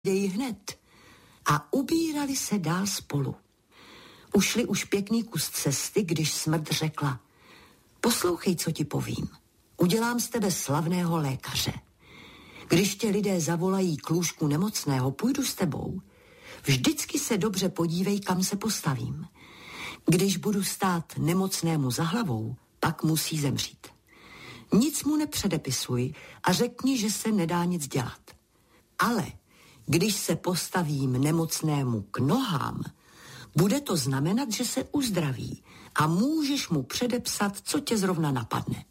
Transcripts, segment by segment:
jej hned a ubírali se dál spolu. Ušli už pěkný kus cesty, když smrt řekla: poslouchej, co ti povím. Udělám z tebe slavného lékaře. Když tě lidé zavolají k lůžku nemocného, půjdu s tebou. Vždycky se dobře podívej, kam se postavím. Když budu stát nemocnému za hlavou, pak musí zemřít. Nic mu nepředepisuj a řekni, že se nedá nic dělat. Ale když se postavím nemocnému k nohám, bude to znamenat, že se uzdraví a můžeš mu předepsat, co tě zrovna napadne.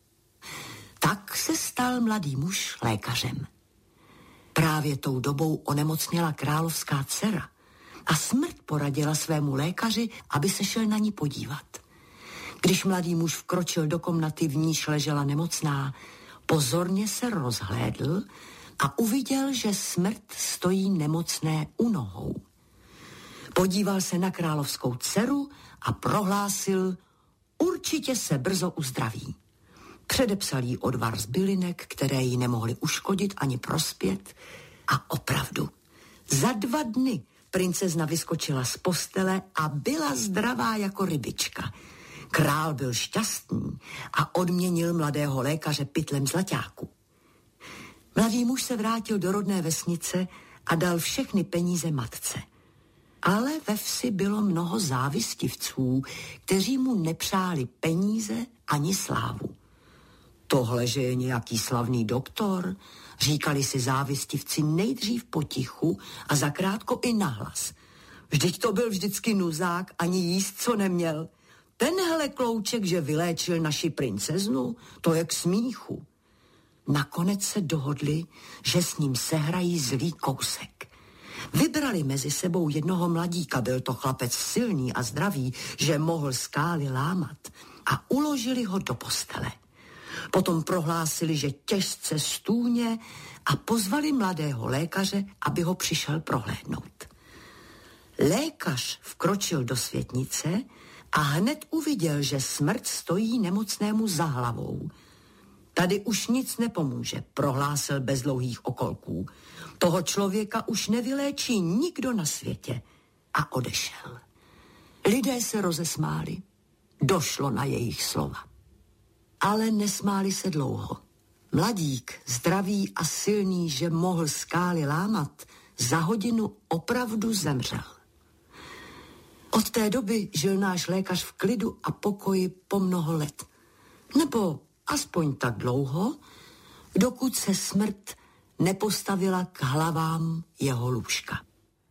Tak se stal mladý muž lékařem. Právě tou dobou onemocněla královská dcera a smrt poradila svému lékaři, aby se šel na ní podívat. Když mladý muž vkročil do komnaty, v níž ležela nemocná, pozorně se rozhlédl a uviděl, že smrt stojí nemocné u nohou. Podíval se na královskou dceru a prohlásil: určitě se brzo uzdraví. Předepsal jí odvar z bylinek, které jí nemohly uškodit ani prospět, a opravdu, za 2 dny princezna vyskočila z postele a byla zdravá jako rybička. Král byl šťastný a odměnil mladého lékaře pytlem zlaťáku. Mladý muž se vrátil do rodné vesnice a dal všechny peníze matce. Ale ve vsi bylo mnoho závistivců, kteří mu nepřáli peníze ani slávu. Tohle, že je nějaký slavný doktor, říkali si závistivci nejdřív potichu a zakrátko i nahlas. Vždyť to byl vždycky nuzák, ani jíst co neměl. Tenhle klouček, že vyléčil naši princeznu, to je k smíchu. Nakonec se dohodli, že s ním sehrají zlý kousek. Vybrali mezi sebou jednoho mladíka, byl to chlapec silný a zdravý, že mohl skály lámat, a uložili ho do postele. Potom prohlásili, že těžce stůně, a pozvali mladého lékaře, aby ho přišel prohlédnout. Lékař vkročil do světnice a hned uviděl, že smrt stojí nemocnému za hlavou. Tady už nic nepomůže, prohlásil bez dlouhých okolků. Toho člověka už nevyléčí nikdo na světě. A odešel. Lidé se rozesmáli. Došlo na jejich slova. Ale nesmáli se dlouho. Mladík, zdravý a silný, že mohl skály lámat, za hodinu opravdu zemřel. Od té doby žil náš lékař v klidu a pokoji po mnoho let. Nebo aspoň tak dlouho, dokud se smrt nepostavila k hlavám jeho lůžka.